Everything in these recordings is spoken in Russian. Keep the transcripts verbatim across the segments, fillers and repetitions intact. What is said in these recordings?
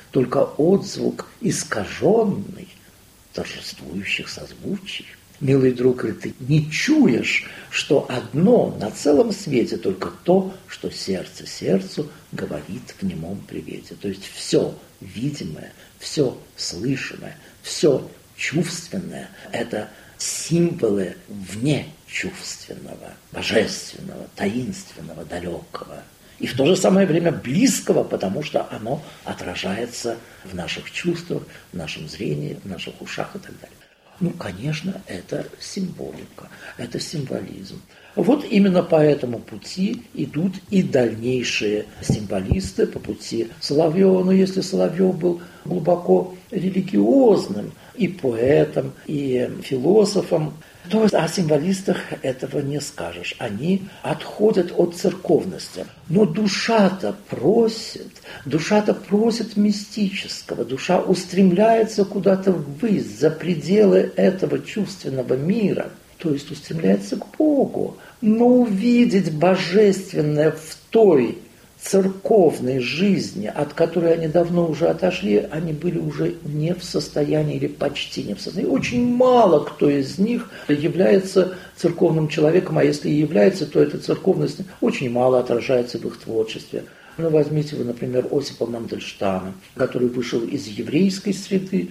только отзвук искаженный торжествующих созвучий. Милый друг, ты не чуешь, что одно на целом свете только то, что сердце сердцу говорит в немом привете. То есть все видимое, все слышимое, все чувственное – это символы вне чувственного, божественного, таинственного, далекого. И в то же самое время близкого, потому что оно отражается в наших чувствах, в нашем зрении, в наших ушах и так далее. Ну, конечно, это символика, это символизм. Вот именно по этому пути идут и дальнейшие символисты, по пути Соловьева. Но если Соловьев был глубоко религиозным и поэтом, и философом, то о символистах этого не скажешь. Они отходят от церковности. Но душа-то просит, душа-то просит мистического, душа устремляется куда-то ввысь, за пределы этого чувственного мира, то есть устремляется к Богу. Но увидеть божественное в той церковной жизни, от которой они давно уже отошли, они были уже не в состоянии или почти не в состоянии. Очень мало кто из них является церковным человеком, а если и является, то эта церковность очень мало отражается в их творчестве. Ну, возьмите вы, например, Осипа Мандельштама, который вышел из еврейской среды,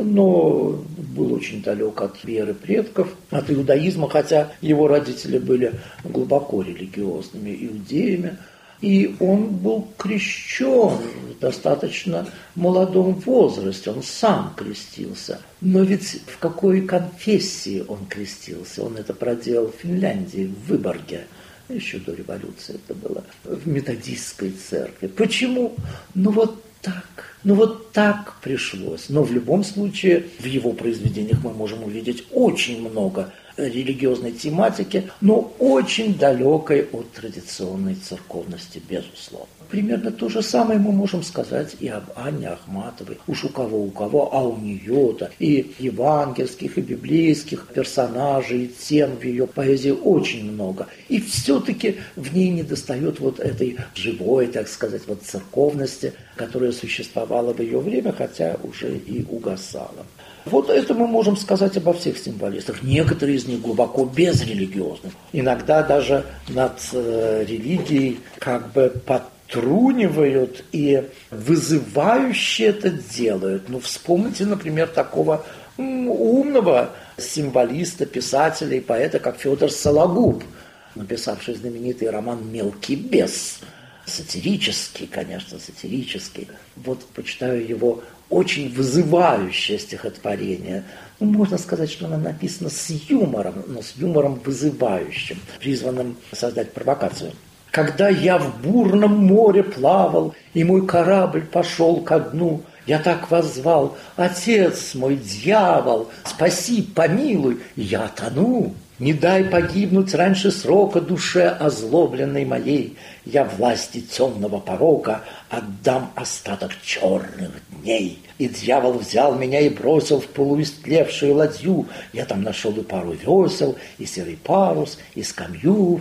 но был очень далек от веры предков, от иудаизма, хотя его родители были глубоко религиозными иудеями. И он был крещен в достаточно молодом возрасте, он сам крестился. Но ведь в какой конфессии он крестился? Он это проделал в Финляндии, в Выборге. Еще до революции это было, в методистской церкви. Почему? Ну вот так. Ну вот так пришлось. Но в любом случае в его произведениях мы можем увидеть очень много религиозной тематики, но очень далекой от традиционной церковности, безусловно. Примерно то же самое мы можем сказать и об Анне Ахматовой. Уж у кого, у кого, а у нее-то и евангельских, и библейских персонажей, и тем в ее поэзии очень много. И все-таки в ней недостает вот этой живой, так сказать, вот церковности, которая существовала в ее время, хотя уже и угасала. Вот это мы можем сказать обо всех символистах. Некоторые из них глубоко безрелигиозны. Иногда даже над э, религией как бы подтрунивают и вызывающе это делают. Ну, вспомните, например, такого м, умного символиста, писателя и поэта, как Федор Сологуб, написавший знаменитый роман «Мелкий бес». Сатирический, конечно, сатирический. Вот почитаю его очень вызывающее стихотворение. Ну, можно сказать, что оно написано с юмором, но с юмором вызывающим, призванным создать провокацию. «Когда я в бурном море плавал, и мой корабль пошел ко дну, я так воззвал: Отец мой, дьявол, спаси, помилуй, я тону. Не дай погибнуть раньше срока душе озлобленной моей. Я власти темного порока отдам остаток черных дней. И дьявол взял меня и бросил в полуистлевшую ладью. Я там нашел и пару весел, и серый парус, и скамью.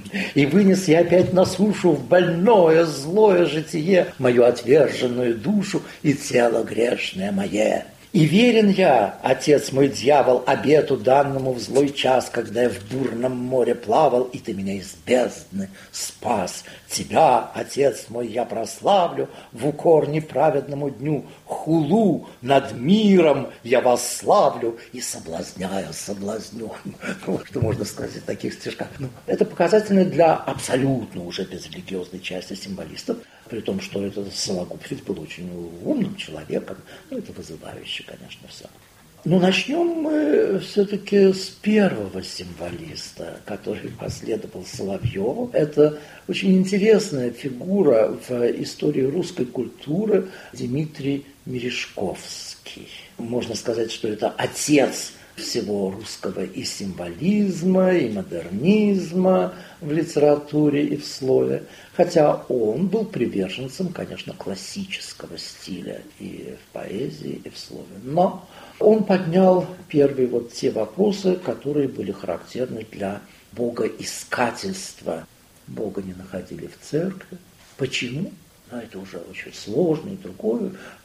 И вынес я опять на сушу в больное, злое житие мою отверженную душу и тело грешное мое. И верен я, отец мой дьявол, обету данному в злой час, когда я в бурном море плавал, и ты меня из бездны спас. Тебя, отец мой, я прославлю в укор неправедному дню. Хулу над миром я восславлю и соблазняю, соблазню». Ну, что можно сказать о таких стишках? Ну, это показательно для абсолютно уже безрелигиозной части символистов, при том, что этот Сологуб ведь был очень умным человеком. Ну, это вызывающе, конечно, все. Но начнем мы все-таки с первого символиста, который последовал Соловьеву. Это очень интересная фигура в истории русской культуры Дмитрий Мережковский. Можно сказать, что это отец всего русского и символизма, и модернизма в литературе и в слове. Хотя он был приверженцем, конечно, классического стиля и в поэзии, и в слове. Но он поднял первые вот те вопросы, которые были характерны для богоискательства. Бога не находили в церкви. Почему? А это уже очень сложно и другое.